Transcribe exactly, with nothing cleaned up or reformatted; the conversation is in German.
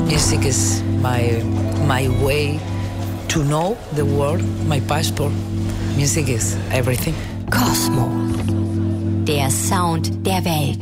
Music is my, my way to know the world, my passport. Music is everything. Cosmo. Der Sound der Welt.